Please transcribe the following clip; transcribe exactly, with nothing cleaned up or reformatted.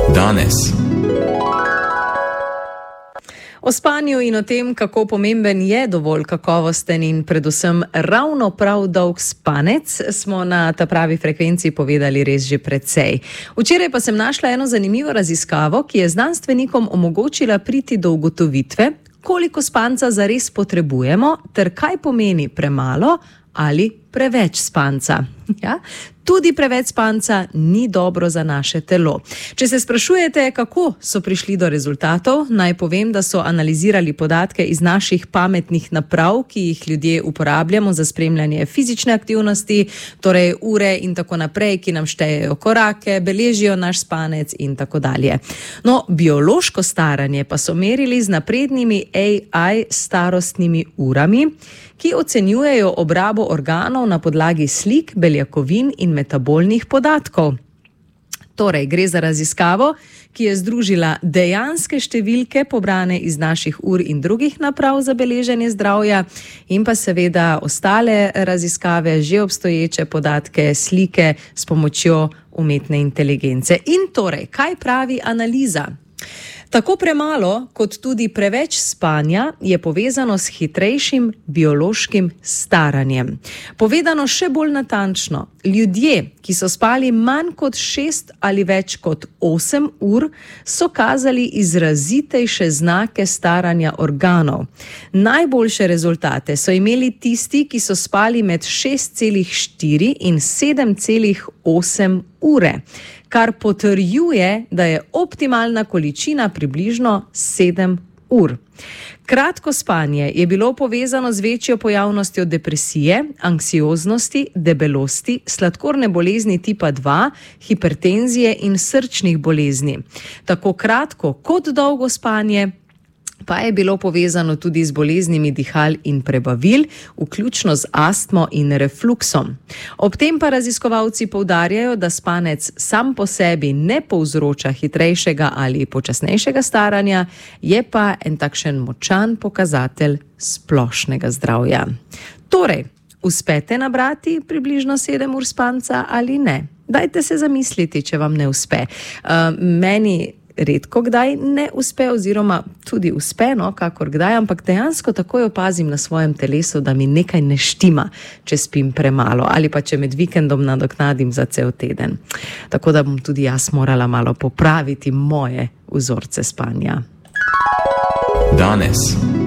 Danes. O spanju in o tem, kako pomemben je dovolj kakovosten in predvsem ravno prav dolg spanec, smo na Ta pravi frekvenci povedali res že precej. Včeraj pa sem našla eno zanimivo raziskavo, ki je znanstvenikom omogočila priti do ugotovitve, koliko spanca zares potrebujemo ter kaj pomeni premalo ali preveč spanca. Ja? Tudi preveč spanca ni dobro za naše telo. Če se sprašujete, kako so prišli do rezultatov, naj povem, da so analizirali podatke iz naših pametnih naprav, ki jih ljudje uporabljamo za spremljanje fizične aktivnosti, torej ure in tako naprej, ki nam štejejo korake, beležijo naš spanec in tako dalje. No, biološko staranje pa so merili z naprednimi A I starostnimi urami, ki ocenjujejo obrabo organov na podlagi slik, beljakovin in metabolnih podatkov. Torej, gre za raziskavo, ki je združila dejanske številke pobrane iz naših ur in drugih naprav za beleženje zdravja in pa seveda ostale raziskave, že obstoječe podatke, slike s pomočjo umetne inteligence. In torej, kaj pravi analiza? Tako premalo kot tudi preveč spanja je povezano s hitrejšim biološkim staranjem. Povedano še bolj natančno, ljudje, ki so spali manj kot šest ali več kot osem ur, so kazali izrazitejše znake staranja organov. Najboljše rezultate so imeli tisti, ki so spali med šest celih štiri in sedem celih osem ure, kar potrjuje, da je optimalna količina približno sedem ur. Kratko spanje je bilo povezano z večjo pojavnostjo depresije, anksioznosti, debelosti, sladkorne bolezni tipa dva, hipertenzije in srčnih bolezni. Tako kratko kot dolgo spanje pa je bilo povezano tudi z boleznimi dihal in prebavil, vključno z astmo in refluksom. Ob tem pa raziskovalci poudarjajo, da spanec sam po sebi ne povzroča hitrejšega ali počasnejšega staranja, je pa en takšen močan pokazatelj splošnega zdravja. Torej, uspete nabrati približno sedem ur spanca ali ne? Dajte se zamisliti, če vam ne uspe. Uh, meni redko kdaj ne uspe oziroma tudi uspe, no, kakor kdaj, ampak dejansko takoj opazim na svojem telesu, da mi nekaj ne štima, če spim premalo ali pa če med vikendom nadoknadim za cel teden. Tako da bom tudi jaz morala malo popraviti moje vzorce spanja. Danes.